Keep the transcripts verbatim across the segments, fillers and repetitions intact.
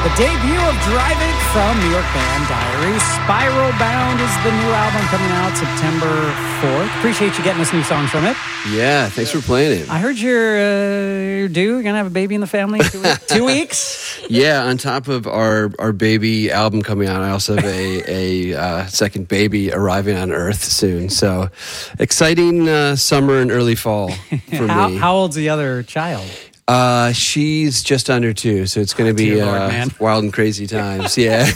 The debut of Driving from New York band Diary. Spiral Bound is the new album coming out September fourth. Appreciate you getting us new songs from it. Yeah, thanks for playing it. I heard you're, uh, you're due. You're going to have a baby in the family in two, weeks? two weeks? Yeah, on top of our, our baby album coming out, I also have a, a uh, second baby arriving on Earth soon. So exciting uh, summer and early fall for how, me. How old's the other child? Uh, she's just under two, so it's going to be Dear Lord, uh, man. wild and crazy times. Yeah.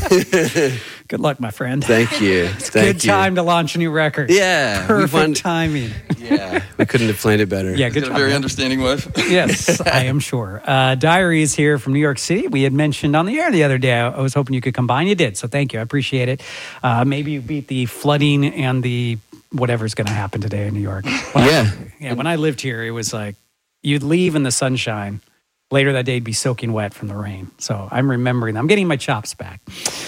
Good luck, my friend. Thank you. It's a Thank good you. time to launch a new record. Yeah. Perfect we want- timing. Yeah, we couldn't have planned it better. Yeah, good Got job. a very man. understanding wife. Yes, I am sure. Uh, Diary is here from New York City. We had mentioned on the air the other day. I was hoping you could come by, and you did. So thank you. I appreciate it. Uh, maybe you beat the flooding and the whatever's going to happen today in New York. When Yeah. I, yeah. When I lived here, it was like you'd leave in the sunshine. Later that day, it'd be soaking wet from the rain. So I'm remembering that. I'm getting my chops back.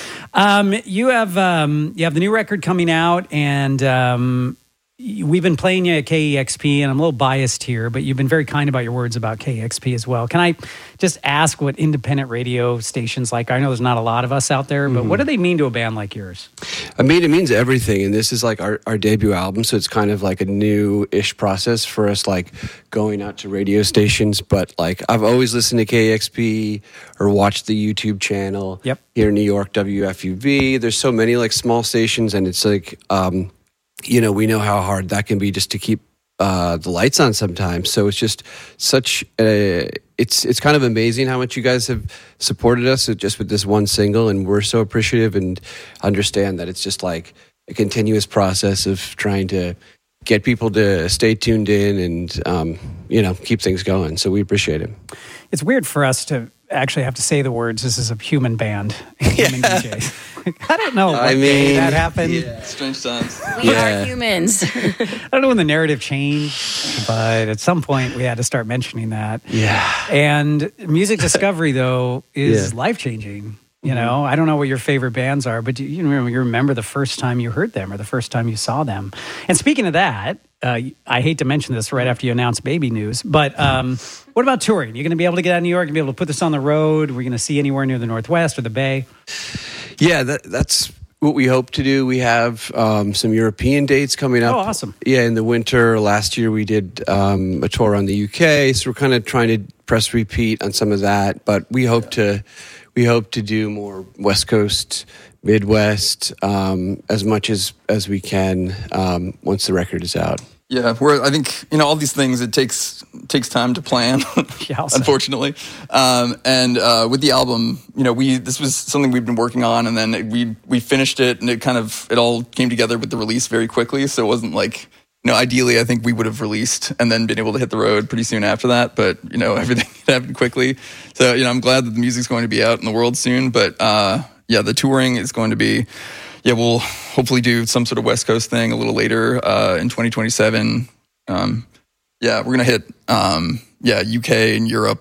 Um, you have um, you have the new record coming out, and um, we've been playing you at K E X P, and I'm a little biased here, but you've been very kind about your words about K E X P as well. Can I just ask what independent radio stations like? I know there's not a lot of us out there, but mm-hmm. what do they mean to a band like yours? I mean, it means everything, and this is like our, our debut album, so it's kind of like a new-ish process for us, like going out to radio stations. But like, I've always listened to K E X P or watched the YouTube channel. Yep. Here in New York, W F U V. There's so many like small stations, and it's like, um, you know, we know how hard that can be just to keep uh, the lights on sometimes. So it's just such a, it's it's kind of amazing how much you guys have supported us just with this one single, and we're so appreciative and understand that it's just like a continuous process of trying to get people to stay tuned in and um, you know, keep things going. So we appreciate it. It's weird for us to actually have to say the words, this is a human band, human D Js. I don't know what I mean, day that happened. yeah. Strange times. We Yeah. are humans. I don't know when the narrative changed, but at some point we had to start mentioning that. Yeah. And music discovery, though, is Yeah. life-changing. You know, I don't know what your favorite bands are, but do you remember, you remember the first time you heard them or the first time you saw them? And speaking of that, uh, I hate to mention this right after you announce baby news, but um, what about touring? You're going to be able to get out of New York and be able to put this on the road? We're going to see anywhere near the Northwest or the Bay? Yeah, that, that's what we hope to do. We have um, some European dates coming up. Oh, awesome. Yeah, in the winter. Last year we did um, a tour on the U K, so we're kind of trying to press repeat on some of that. But we hope to we hope to do more West Coast, Midwest, um, as much as, as we can um, once the record is out. Yeah, we're, I think, you know, all these things, it takes takes time to plan, Yeah, I'll say. unfortunately. Um, and uh, with the album, you know, we this was something we've been working on, and then it, we we finished it, and it kind of, it all came together with the release very quickly, so it wasn't like, you know, ideally, I think we would have released and then been able to hit the road pretty soon after that, but, you know, everything happened quickly. So, you know, I'm glad that the music's going to be out in the world soon, but, uh, yeah, the touring is going to be... Yeah, we'll hopefully do some sort of West Coast thing a little later uh, in twenty twenty-seven. Um, yeah, we're gonna hit um, yeah U K and Europe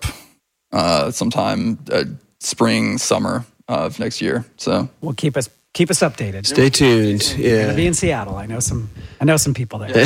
uh, sometime uh, spring, summer of next year. So Well, keep us keep us updated. Stay tuned. We're gonna be Yeah. in Seattle. I know some. I know some people there.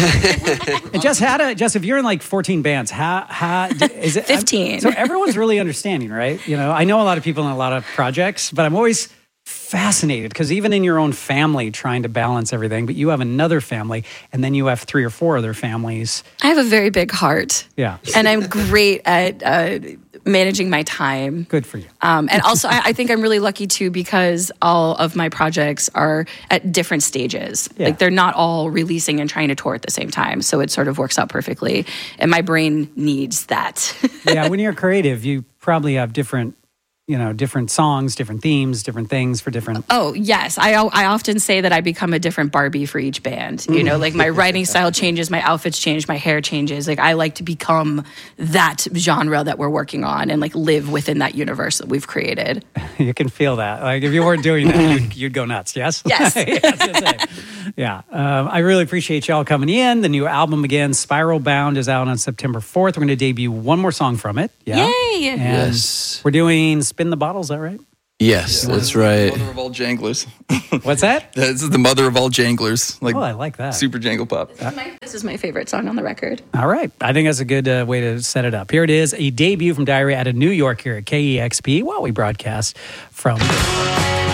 And Jess, how to Jess? If you're in like fourteen bands, how how is it? fifteen. So everyone's really understanding, right? You know, I know a lot of people in a lot of projects, but I'm always fascinated because even in your own family, trying to balance everything, but you have another family, and then you have three or four other families. I have a very big heart. Yeah, And I'm great at uh, managing my time. good for you. Um, and also, I, I think I'm really lucky too because all of my projects are at different stages. Yeah. Like they're not all releasing and trying to tour at the same time. So it sort of works out perfectly. And my brain needs that. Yeah, when you're creative, you probably have different, you know, different songs, different themes, different things for different. Oh, yes. I, I often say that I become a different Barbie for each band. You know, like my writing style changes, my outfits change, my hair changes. Like I like to become that genre that we're working on and like live within that universe that we've created. You can feel that. Like if you weren't doing that, you'd, you'd go nuts. Yes. Yes. Yes, yeah. Um, I really appreciate y'all coming in. The new album again, Spiral Bound, is out on September fourth. We're going to debut one more song from it. Yeah. Yay! And Yes. we're doing Spin the Bottle. Is that right? Yes, that's right. Mother of all janglers. What's that? This is the mother of all janglers. Like Oh, I like that. super jangle pop. This is, my, this is my favorite song on the record. All right. I think that's a good uh, way to set it up. Here it is, a debut from Diary out of New York here at K E X P while we broadcast from